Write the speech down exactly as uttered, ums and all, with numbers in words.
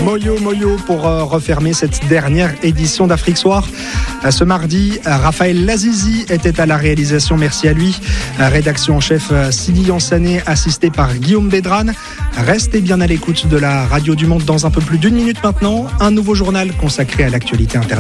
Moyo Moyo pour euh, refermer cette dernière édition d'Afrique Soir. Euh, ce mardi, euh, Raphaël Lazizi était à la réalisation, merci à lui. Euh, rédaction en chef euh, Sidi Yansané, assisté par Guillaume Bédran. Restez bien à l'écoute de la radio du Monde dans un peu plus d'une minute maintenant. Un nouveau journal consacré à l'actualité internationale.